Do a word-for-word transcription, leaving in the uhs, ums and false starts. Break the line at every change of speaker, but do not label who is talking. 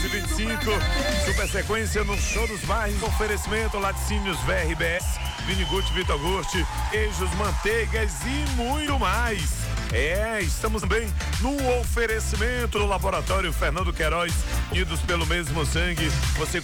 vinte e cinco. Super sequência no Show dos Bairros. Oferecimento Laticínios V R B S, Vinigucci, Vitor Gusti, queijos, manteigas e muito mais. É, estamos também no oferecimento do Laboratório Fernando Queiroz, unidos pelo mesmo sangue. Você